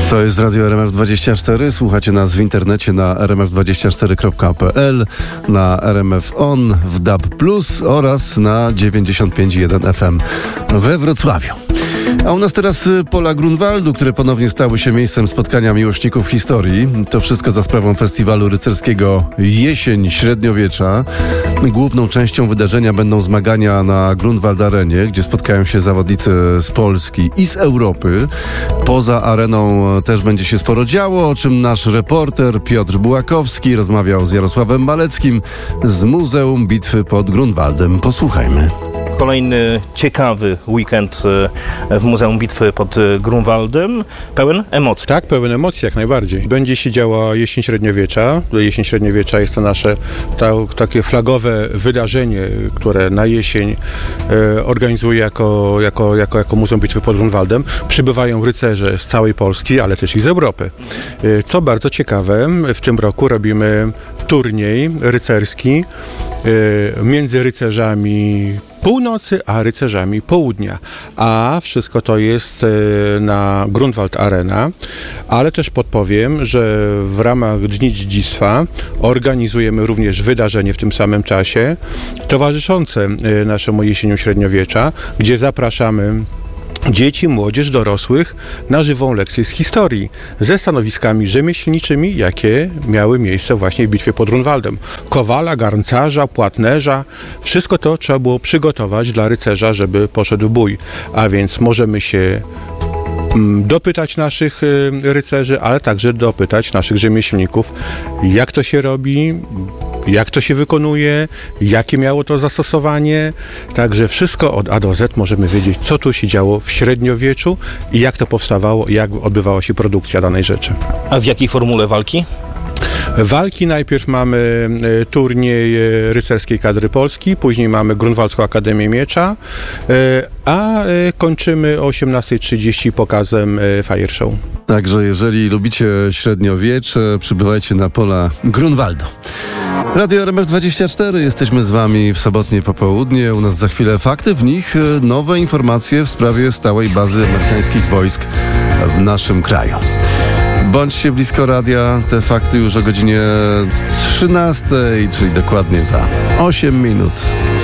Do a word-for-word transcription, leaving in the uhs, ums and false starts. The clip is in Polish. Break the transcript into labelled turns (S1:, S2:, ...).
S1: To jest Radio R M F dwadzieścia cztery. Słuchacie nas w internecie na r m f dwadzieścia cztery kropka p l, na R M F On, w D A B plus oraz na dziewięćdziesiąt pięć przecinek jeden F M we Wrocławiu. A u nas teraz pola Grunwaldu, które ponownie stały się miejscem spotkania miłośników historii. To wszystko za sprawą festiwalu rycerskiego Jesień Średniowiecza. Główną częścią wydarzenia będą zmagania na Grunwald Arenie, gdzie spotkają się zawodnicy z Polski i z Europy. Poza areną też będzie się sporo działo, o czym nasz reporter Piotr Bułakowski rozmawiał z Jarosławem Maleckim z Muzeum Bitwy pod Grunwaldem. Posłuchajmy.
S2: Kolejny ciekawy weekend w Muzeum Bitwy pod Grunwaldem, pełen emocji.
S3: Tak, pełen emocji jak najbardziej. Będzie się działo Jesień Średniowiecza. Jesień Średniowiecza jest to nasze ta, takie flagowe wydarzenie, które na jesień e, organizuje jako, jako, jako, jako Muzeum Bitwy pod Grunwaldem. Przybywają rycerze z całej Polski, ale też i z Europy. E, co bardzo ciekawe, w tym roku robimy turniej rycerski e, między rycerzami północy, a rycerzami południa. A wszystko to jest na Grunwald Arena, ale też podpowiem, że w ramach Dni Dziedzictwa organizujemy również wydarzenie w tym samym czasie towarzyszące naszemu Jesieniu Średniowiecza, gdzie zapraszamy dzieci, młodzież, dorosłych na żywą lekcję z historii ze stanowiskami rzemieślniczymi, jakie miały miejsce właśnie w bitwie pod Grunwaldem. Kowala, garncarza, płatnerza, wszystko to trzeba było przygotować dla rycerza, żeby poszedł w bój. A więc możemy się dopytać naszych rycerzy, ale także dopytać naszych rzemieślników, jak to się robi, jak to się wykonuje, jakie miało to zastosowanie. Także wszystko od A do Z możemy wiedzieć, co tu się działo w średniowieczu i jak to powstawało, jak odbywała się produkcja danej rzeczy.
S2: A w jakiej formule walki?
S3: Walki najpierw mamy turniej rycerskiej kadry Polski, później mamy Grunwaldzką Akademię Miecza, a kończymy o osiemnasta trzydzieści pokazem Fire Show.
S1: Także jeżeli lubicie średniowiecze, przybywajcie na pola Grunwaldu. Radio R M F dwadzieścia cztery, jesteśmy z wami w sobotnie popołudnie. U nas za chwilę fakty, w nich nowe informacje w sprawie stałej bazy amerykańskich wojsk w naszym kraju. Bądźcie blisko radia, te fakty już o godzinie trzynastej, czyli dokładnie za osiem minut.